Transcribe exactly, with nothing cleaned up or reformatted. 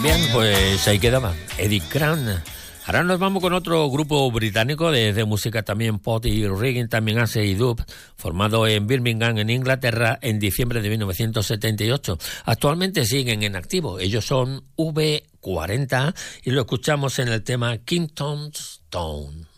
Bien, pues ahí quedaba Eddie Grant. Ahora nos vamos con otro grupo británico de, de música también pop y reggae, también hace y dub, formado en Birmingham, en Inglaterra, en diciembre de mil novecientos setenta y ocho. Actualmente siguen en activo. Ellos son V cuarenta y lo escuchamos en el tema Kingston Stone.